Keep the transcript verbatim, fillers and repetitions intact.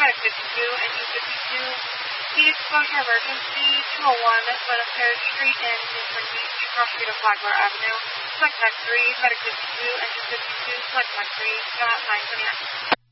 Medic fifty-two, engine fifty-two. Heat exposure emergency, two oh one Lenafair Street in Newport Beach, across street of Flagler Avenue. Select Mac three, Medic fifty-two, engine fifty-two, select Mac three, Scott nine twenty-nine.